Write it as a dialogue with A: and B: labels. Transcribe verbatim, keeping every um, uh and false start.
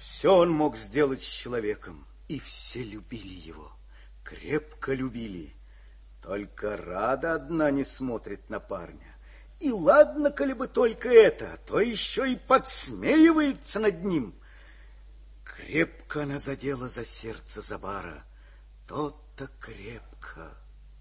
A: Все он мог сделать с человеком, и все любили его, крепко любили. Только Рада одна не смотрит на парня. И ладно, коли бы только это, то еще и подсмеивается над ним. Крепко она задела за сердце Забара, тот-то крепко.